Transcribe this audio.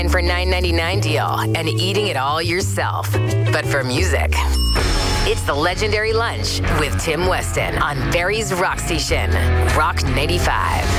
for $9.99 deal and eating it all yourself. But for music, it's the Legendary Lunch with Tim Weston on Barrie's Rock Station, Rock 95.